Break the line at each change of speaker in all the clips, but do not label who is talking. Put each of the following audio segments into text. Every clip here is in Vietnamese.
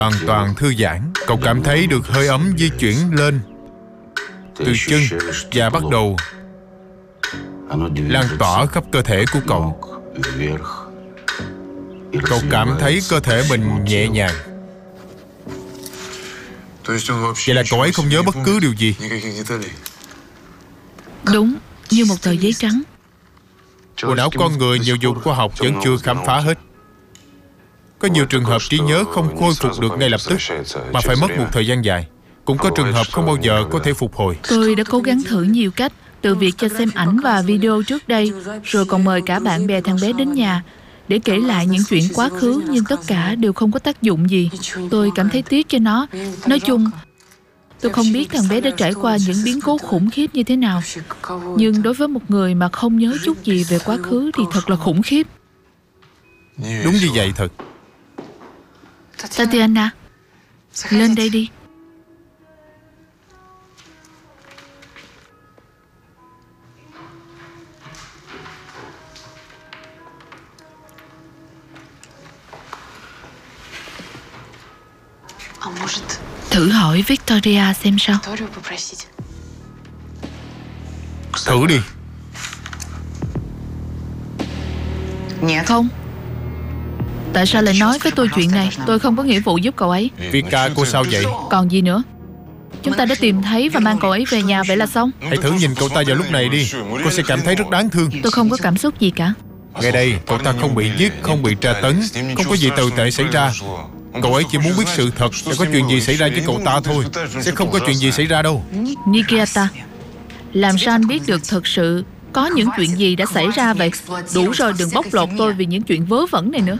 Hoàn toàn thư giãn. Cậu cảm thấy được hơi ấm di chuyển lên từ chân và bắt đầu lan tỏa khắp cơ thể của cậu. Cậu cảm thấy cơ thể mình nhẹ nhàng. Vậy là cậu ấy không nhớ bất cứ điều gì?
Đúng, như một tờ giấy trắng.
Bộ não con người nhiều dùng khoa học vẫn chưa khám phá hết. Có nhiều trường hợp trí nhớ không khôi phục được ngay lập tức, mà phải mất một thời gian dài. Cũng có trường hợp không bao giờ có thể phục hồi.
Tôi đã cố gắng thử nhiều cách, từ việc cho xem ảnh và video trước đây, rồi còn mời cả bạn bè thằng bé đến nhà để kể lại những chuyện quá khứ, nhưng tất cả đều không có tác dụng gì. Tôi cảm thấy tiếc cho nó. Nói chung, tôi không biết thằng bé đã trải qua những biến cố khủng khiếp như thế nào. Nhưng đối với một người mà không nhớ chút gì về quá khứ thì thật là khủng khiếp.
Đúng như vậy thật.
Tatiana, lên đây đi. Thử hỏi Victoria xem sao.
Thử đi.
Không. Tại sao lại nói với tôi chuyện này? Tôi không có nghĩa vụ giúp cậu ấy.
Vika, cô sao vậy?
Còn gì nữa? Chúng ta đã tìm thấy và mang cậu ấy về nhà, vậy là xong.
Hãy thử nhìn cậu ta vào lúc này đi. Cô sẽ cảm thấy rất đáng thương.
Tôi không có cảm xúc gì cả.
Ngay đây, cậu ta không bị giết, không bị tra tấn, không có gì tồi tệ xảy ra. Cậu ấy chỉ muốn biết sự thật sẽ có chuyện gì xảy ra với cậu ta thôi. Sẽ không có chuyện gì xảy ra đâu.
Nikita, làm sao anh biết được thực sự có những chuyện gì đã xảy ra vậy? Đủ rồi, đừng bóc lột tôi vì những chuyện vớ vẩn này nữa.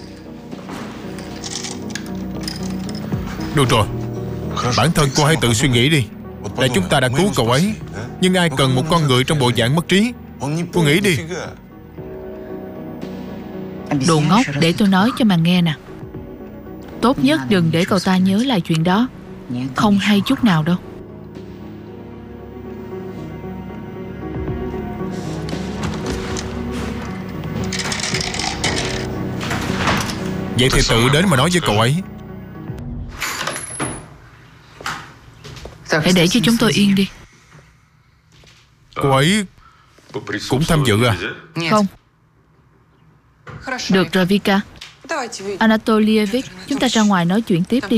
Được rồi, bản thân cô hãy tự suy nghĩ đi. Là chúng ta đã cứu cậu ấy, nhưng ai cần một con người trong bộ dạng mất trí? Cô nghĩ đi.
Đồ ngốc, để tôi nói cho mà nghe nè. Tốt nhất đừng để cậu ta nhớ lại chuyện đó. Không hay chút nào đâu.
Vậy thì tự đến mà nói với cậu ấy.
Hãy để cho chúng tôi yên đi.
Cô ấy cũng tham dự à?
Không. Được rồi Vika. Anatolievich, chúng ta ra ngoài nói chuyện tiếp đi.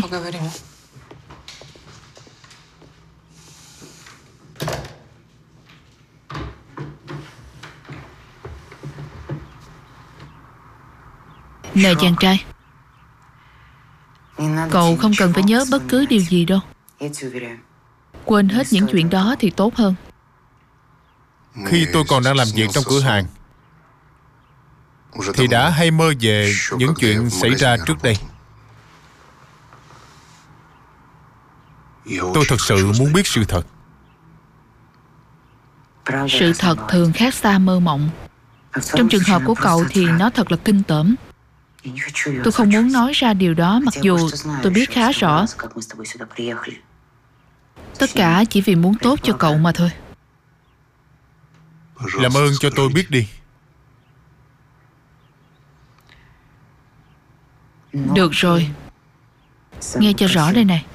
Nè chàng trai, cậu không cần phải nhớ bất cứ điều gì đâu. Quên hết những chuyện đó thì tốt hơn.
Khi tôi còn đang làm việc trong cửa hàng thì đã hay mơ về những chuyện xảy ra trước đây. Tôi thật sự muốn biết sự thật.
Sự thật thường khác xa mơ mộng. Trong trường hợp của cậu thì nó thật là kinh tởm. Tôi không muốn nói ra điều đó, mặc dù tôi biết khá rõ. Tất cả chỉ vì muốn tốt cho cậu mà thôi.
Làm ơn cho tôi biết đi.
Được rồi. Nghe cho rõ đây này.